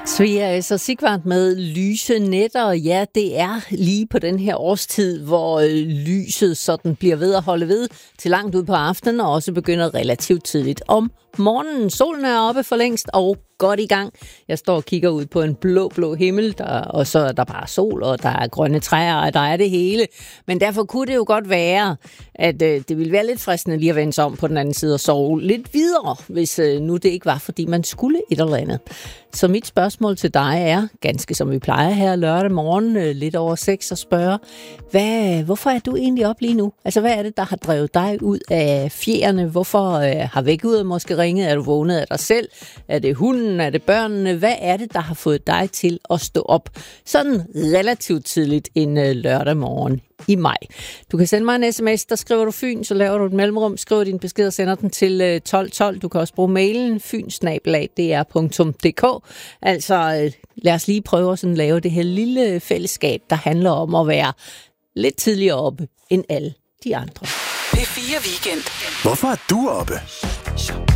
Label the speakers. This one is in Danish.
Speaker 1: Svea S. og Sigvart med lyse nætter. Ja, det er lige på den her årstid, hvor lyset sådan bliver ved at holde ved til langt ud på aftenen, og også begynder relativt tidligt om morgenen. Solen er oppe for længst og godt i gang. Jeg står og kigger ud på en blå himmel, og så er der bare sol, og der er grønne træer, og der er det hele. Men derfor kunne det jo godt være, at det ville være lidt fristende lige at vende sig om på den anden side og sove lidt videre, hvis nu det ikke var, fordi man skulle et eller andet. Så mit spørgsmål til dig er, ganske som vi plejer her lørdag morgen, lidt over 6, og spørge, hvorfor er du egentlig op lige nu? Altså, hvad er det, der har drevet dig ud af fjerne? Hvorfor har vækkeuret måske ringet? Er du vågnet af dig selv? Er det hunden? Er det børnene? Hvad er det, der har fået dig til at stå op sådan relativt tidligt en lørdag morgen i maj? Du kan sende mig en sms, der skriver du Fyn, så laver du et mellemrum, skriver din besked og sender den til 1212. Du kan også bruge mailen fyn@dr.dk. Altså, lad os lige prøve at sådan lave det her lille fællesskab, der handler om at være lidt tidligere oppe end alle de andre.
Speaker 2: P4 Weekend.
Speaker 3: Hvorfor er du oppe?